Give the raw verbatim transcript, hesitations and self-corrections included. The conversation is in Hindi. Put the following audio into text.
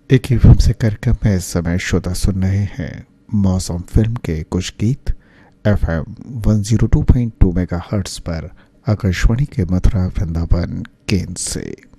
एक ही फिल्म से कार्यक्रम में इस समय श्रोता सुन रहे हैं मौसम फिल्म के कुछ गीत F M one zero two point two mega hertz पर आकाशवाणी के मथुरा वृंदावन केंद्र से।